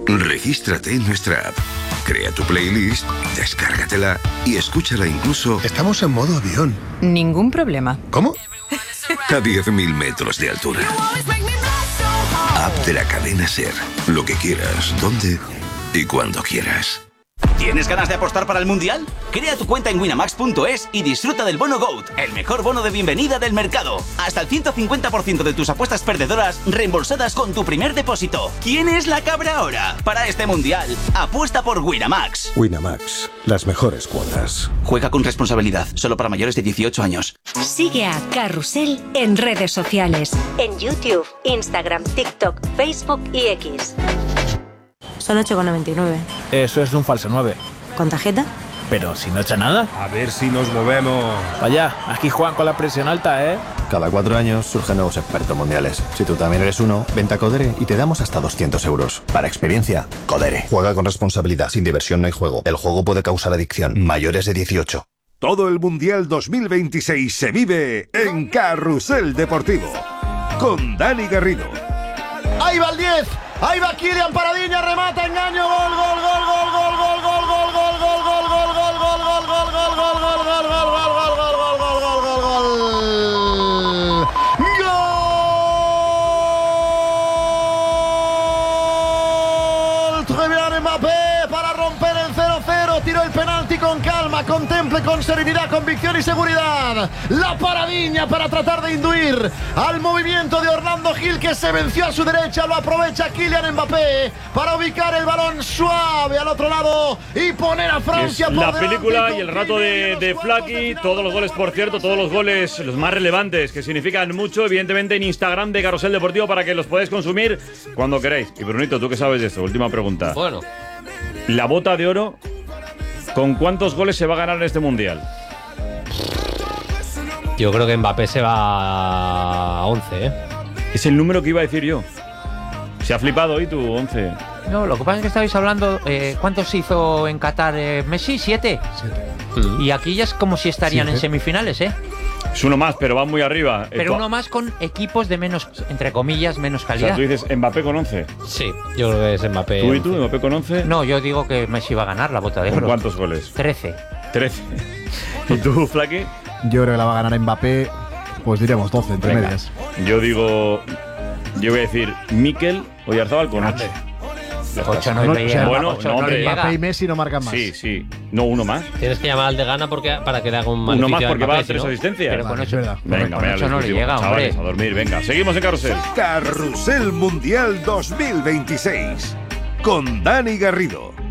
Regístrate en nuestra app. Crea tu playlist, descárgatela y escúchala incluso... Estamos en modo avión. Ningún problema. ¿Cómo? A 10.000 metros de altura. App de la cadena SER. Lo que quieras, dónde y cuando quieras. ¿Tienes ganas de apostar para el Mundial? Crea tu cuenta en winamax.es y disfruta del bono GOAT, el mejor bono de bienvenida del mercado. Hasta el 150% de tus apuestas perdedoras reembolsadas con tu primer depósito. ¿Quién es la cabra ahora? Para este Mundial, apuesta por Winamax. Winamax, las mejores cuotas. Juega con responsabilidad, solo para mayores de 18 años. Sigue a Carrusel en redes sociales. En YouTube, Instagram, TikTok, Facebook y X. Son 8,99. Eso es un falso 9. ¿Con tarjeta? Pero si no echa nada. A ver si nos movemos. Vaya, aquí juegan con la presión alta, ¿eh? Cada 4 años surgen nuevos expertos mundiales. Si tú también eres uno, vente a Codere y te damos hasta 200 euros. Para experiencia, Codere. Juega con responsabilidad. Sin diversión no hay juego. El juego puede causar adicción. Mayores de 18. Todo el Mundial 2026 se vive en Carrusel Deportivo. Con Dani Garrido. ¡Ahí va el 10! ¡Ahí va Kylian Paradiña! ¡Remata! ¡Engaño! ¡Gol, gol, gol, gol, gol, gol, gol, gol, gol, gol, gol, gol, gol, gol, gol, gol, gol, gol, gol, gol, Très bien Mbappé para romper el 0-0. Tiró el penalti con calma, contemple con serenidad, convicción y seguridad. La Paradiña para tratar de induir al movimiento de Orlando Gil, que se venció a su derecha. Lo aprovecha Kylian Mbappé para ubicar el balón suave al otro lado y poner a Francia por la delante. película y el rato de Flaky. Todos los goles, por cierto, todos los goles, los más relevantes, que significan mucho, evidentemente en Instagram de Carrusel Deportivo, para que los podáis consumir cuando queráis. Y Brunito, ¿tú qué sabes de esto? Última pregunta. Bueno, la bota de oro, ¿con cuántos goles se va a ganar en este Mundial? yo creo que Mbappé se va a 11, ¿eh? Es el número que iba a decir yo. Se ha flipado hoy tu 11. No, lo que pasa es que estabais hablando, ¿cuántos hizo en Qatar Messi? 7. Y aquí ya es como si estarían en semifinales, ¿eh? Es uno más, pero va muy arriba. Pero uno más con equipos de menos, entre comillas, menos calidad. O sea, tú dices Mbappé con 11. Sí, yo creo que es Mbappé. ¿Tú y tú, Mbappé con 11? No, yo digo que Messi va a ganar la bota de oro. ¿Con cuántos goles? 13. 13. ¿Y tú, Flaky? Yo creo que la va a ganar Mbappé, pues diremos 12 entre medias. Yo digo, yo voy a decir Mikel Oyarzabal con 8. 8 no llega. Bueno, ocho no, hombre. Mbappé y Messi no marcan más. Sí, sí. No, uno más. Tienes que llamar al de Gana para que le haga un Uno más beneficio porque a va a Mbappé, 3 ¿no? asistencias. Pero con 8, Venga, con 8 no le llega, hombre. Chavales, a dormir, venga. Seguimos en Carrusel. Carrusel Mundial 2026. Con Dani Garrido.